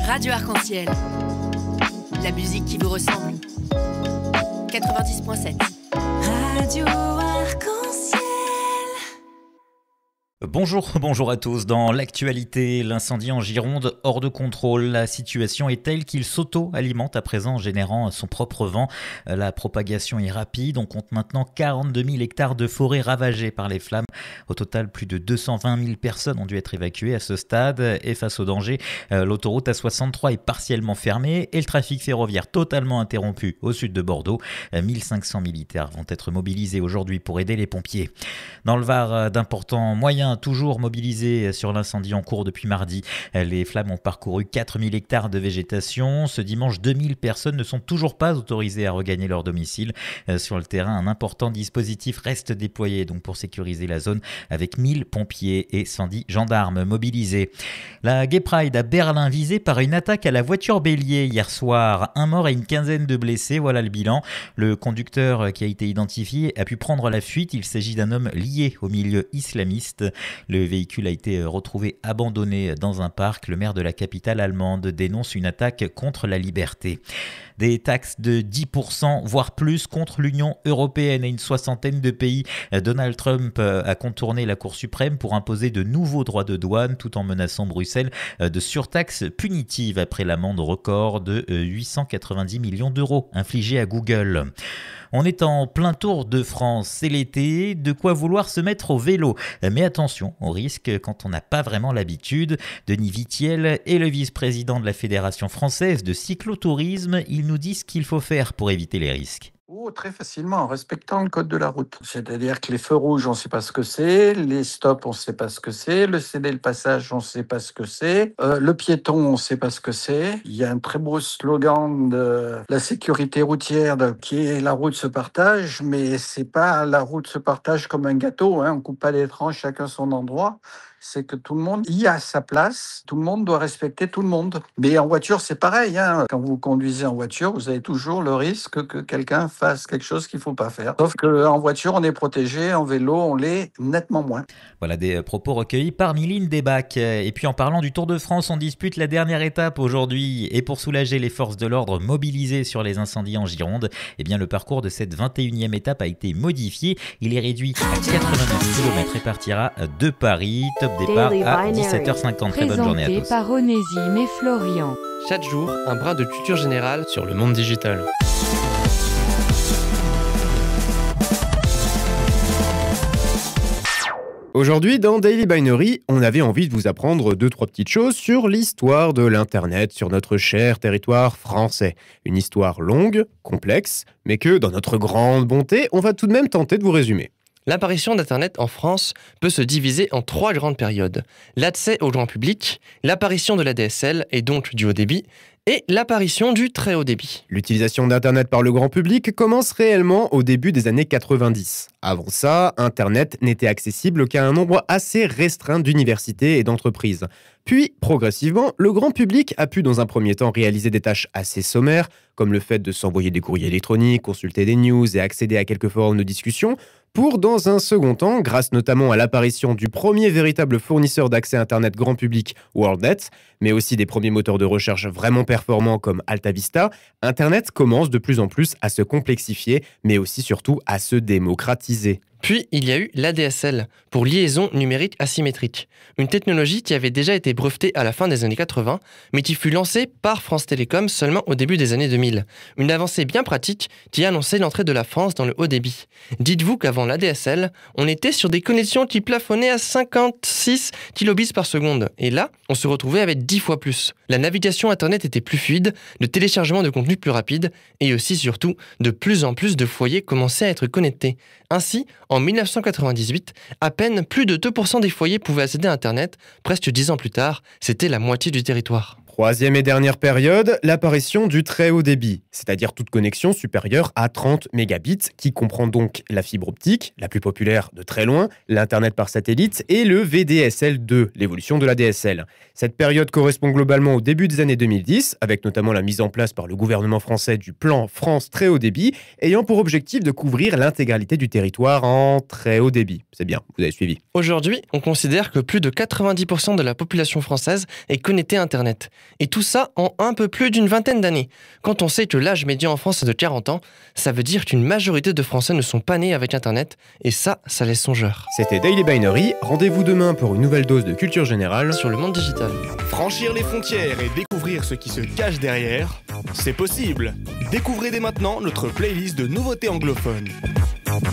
Radio Arc-en-Ciel. La musique qui vous ressemble. 90.7. Radio Arc-en-Ciel. Bonjour à tous. Dans l'actualité, l'incendie en Gironde hors de contrôle. La situation est telle qu'il s'auto-alimente à présent en générant son propre vent. La propagation est rapide. On compte maintenant 42 000 hectares de forêt ravagés par les flammes. Au total, plus de 220 000 personnes ont dû être évacuées à ce stade. Et face au danger, l'autoroute A63 est partiellement fermée et le trafic ferroviaire totalement interrompu au sud de Bordeaux. 1500 militaires vont être mobilisés aujourd'hui pour aider les pompiers. Dans le Var, d'importants moyens toujours mobilisés sur l'incendie en cours depuis mardi. Les flammes ont parcouru 4000 hectares de végétation. Ce dimanche, 2000 personnes ne sont toujours pas autorisées à regagner leur domicile. Sur le terrain, un important dispositif reste déployé donc pour sécuriser la zone avec 1000 pompiers et 110 gendarmes mobilisés. La Gay Pride à Berlin visée par une attaque à la voiture bélier hier soir. Un mort et une quinzaine de blessés, voilà le bilan. Le conducteur qui a été identifié a pu prendre la fuite. Il s'agit d'un homme lié au milieu islamiste. Le véhicule a été retrouvé abandonné dans un parc. Le maire de la capitale allemande dénonce une attaque contre la liberté. Des taxes de 10%, voire plus, contre l'Union européenne et une soixantaine de pays. Donald Trump a contourné la Cour suprême pour imposer de nouveaux droits de douane tout en menaçant Bruxelles de surtaxes punitives après l'amende record de 890 millions d'euros infligée à Google. On est en plein tour de France, c'est l'été, de quoi vouloir se mettre au vélo. Mais attention au risque quand on n'a pas vraiment l'habitude. Denis Vitiel est le vice-président de la Fédération française de cyclotourisme. Il nous dit ce qu'il faut faire pour éviter les risques. Très facilement, en respectant le code de la route. C'est-à-dire que les feux rouges, on ne sait pas ce que c'est, les stops, on ne sait pas ce que c'est, le céder le passage, on ne sait pas ce que c'est, le piéton, on ne sait pas ce que c'est. Il y a un très beau slogan de la sécurité routière qui est la route se partage, mais c'est pas la route se partage comme un gâteau, on coupe pas les tranches, chacun son endroit. C'est que tout le monde y a sa place, tout le monde doit respecter tout le monde. Mais en voiture, c'est pareil. Quand vous conduisez en voiture, vous avez toujours le risque que quelqu'un fasse quelque chose qu'il ne faut pas faire. Sauf qu'en voiture, on est protégé, en vélo, on l'est nettement moins. Voilà des propos recueillis par Mylène Debac. Et puis en parlant du Tour de France, on dispute la dernière étape aujourd'hui. Et pour soulager les forces de l'ordre mobilisées sur les incendies en Gironde, le parcours de cette 21e étape a été modifié. Il est réduit à 89 km et partira de Paris. Top départ à 17h50. Très bonne journée à tous. Présenté par Onésime et Florian. Chaque jour, un brin de culture générale sur le monde digital. Aujourd'hui, dans Daily Binary, on avait envie de vous apprendre 2-3 petites choses sur l'histoire de l'Internet sur notre cher territoire français. Une histoire longue, complexe, mais que, dans notre grande bonté, on va tout de même tenter de vous résumer. L'apparition d'Internet en France peut se diviser en 3 grandes périodes. L'accès au grand public, l'apparition de la DSL et donc du haut débit, et l'apparition du très haut débit. L'utilisation d'Internet par le grand public commence réellement au début des années 90. Avant ça, Internet n'était accessible qu'à un nombre assez restreint d'universités et d'entreprises. Puis, progressivement, le grand public a pu dans un premier temps réaliser des tâches assez sommaires, comme le fait de s'envoyer des courriers électroniques, consulter des news et accéder à quelques forums de discussion, pour, dans un second temps, grâce notamment à l'apparition du premier véritable fournisseur d'accès Internet grand public, WorldNet, mais aussi des premiers moteurs de recherche vraiment performants comme AltaVista, Internet commence de plus en plus à se complexifier, mais aussi surtout à se démocratiser. Puis, il y a eu l'ADSL, pour liaison numérique asymétrique, une technologie qui avait déjà été brevetée à la fin des années 80, mais qui fut lancée par France Télécom seulement au début des années 2000. Une avancée bien pratique qui annonçait l'entrée de la France dans le haut débit. Dites-vous qu'avant l'ADSL, on était sur des connexions qui plafonnaient à 56 kilobits par seconde. Et là, on se retrouvait avec 10 fois plus. La navigation Internet était plus fluide, le téléchargement de contenu plus rapide, et aussi surtout, de plus en plus de foyers commençaient à être connectés. Ainsi, en 1998, à peine plus de 2% des foyers pouvaient accéder à Internet. Presque 10 ans plus tard, c'était la moitié du territoire. Troisième et dernière période, l'apparition du très haut débit, c'est-à-dire toute connexion supérieure à 30 mégabits, qui comprend donc la fibre optique, la plus populaire de très loin, l'Internet par satellite et le VDSL2, l'évolution de la DSL. Cette période correspond globalement au début des années 2010, avec notamment la mise en place par le gouvernement français du plan France très haut débit, ayant pour objectif de couvrir l'intégralité du territoire en très haut débit. C'est bien, vous avez suivi. Aujourd'hui, on considère que plus de 90% de la population française est connectée à Internet. Et tout ça en un peu plus d'une vingtaine d'années. Quand on sait que l'âge médian en France est de 40 ans, ça veut dire qu'une majorité de Français ne sont pas nés avec Internet, et ça laisse songeur. C'était Daily Binary, rendez-vous demain pour une nouvelle dose de culture générale Sur le monde digital. Franchir les frontières et découvrir ce qui se cache derrière, c'est possible. Découvrez dès maintenant notre playlist de nouveautés anglophones.